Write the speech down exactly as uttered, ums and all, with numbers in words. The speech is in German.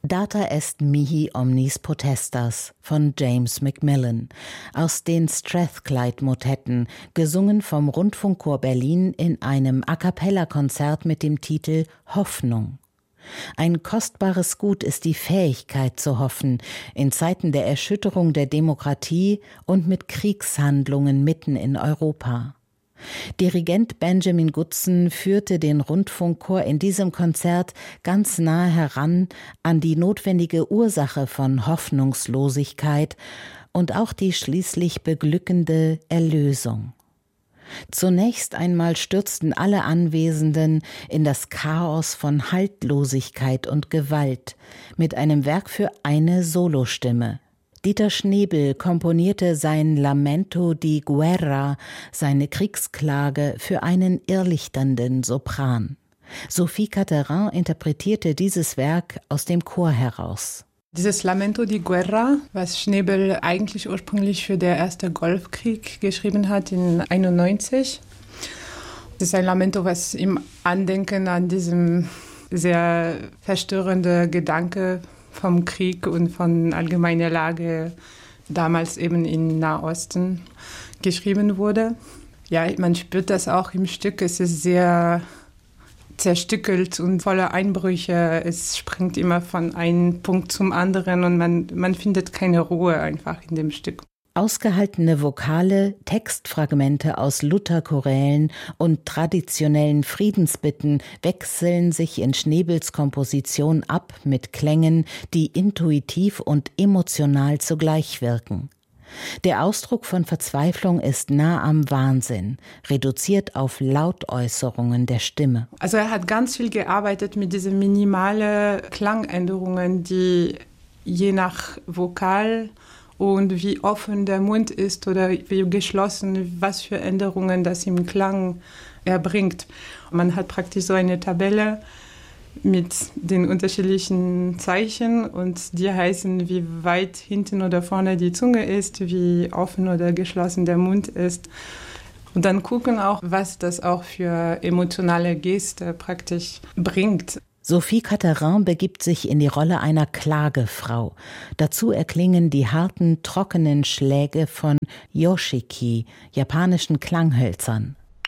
Data est mihi omnis potestas von James Macmillan aus den Strathclyde-Motetten, gesungen vom Rundfunkchor Berlin in einem A-cappella-Konzert mit dem Titel Hoffnung. Ein kostbares Gut ist die Fähigkeit zu hoffen, in Zeiten der Erschütterung der Demokratie und mit Kriegshandlungen mitten in Europa. Dirigent Benjamin Goodson führte den Rundfunkchor in diesem Konzert ganz nahe heran an die notwendige Ursache von Hoffnungslosigkeit und auch die schließlich beglückende Erlösung. Zunächst einmal stürzten alle Anwesenden in das Chaos von Haltlosigkeit und Gewalt mit einem Werk für eine Solostimme. Dieter Schnebel komponierte sein Lamento di Guerra, seine Kriegsklage, für einen irrlichternden Sopran. Sophie Catterin interpretierte dieses Werk aus dem Chor heraus. Dieses Lamento di Guerra, was Schnebel eigentlich ursprünglich für den ersten Golfkrieg geschrieben hat in einundneunzig. Das ist ein Lamento, was im Andenken an diesem sehr verstörenden Gedanke vom Krieg und von allgemeiner Lage damals eben im Nahosten geschrieben wurde. Ja, man spürt das auch im Stück. Es ist sehr zerstückelt und voller Einbrüche. Es springt immer von einem Punkt zum anderen und man, man findet keine Ruhe einfach in dem Stück. Ausgehaltene Vokale, Textfragmente aus Lutherchorälen und traditionellen Friedensbitten wechseln sich in Schnebels Komposition ab mit Klängen, die intuitiv und emotional zugleich wirken. Der Ausdruck von Verzweiflung ist nah am Wahnsinn, reduziert auf Lautäußerungen der Stimme. Also er hat ganz viel gearbeitet mit diesen minimalen Klangänderungen, die je nach Vokal und wie offen der Mund ist oder wie geschlossen, was für Änderungen das im Klang erbringt. Man hat praktisch so eine Tabelle mit den unterschiedlichen Zeichen und die heißen, wie weit hinten oder vorne die Zunge ist, wie offen oder geschlossen der Mund ist. Und dann gucken auch, was das auch für emotionale Geste praktisch bringt. Sophie Catterin begibt sich in die Rolle einer Klagefrau. Dazu erklingen die harten, trockenen Schläge von Yoshiki, japanischen Klanghölzern.